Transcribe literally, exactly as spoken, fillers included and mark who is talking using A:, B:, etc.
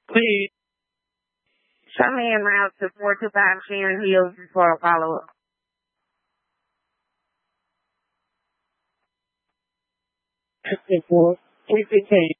A: Please.
B: Show me en route to four two five Sharon Hills for a follow-up.
A: Four, three fifteen.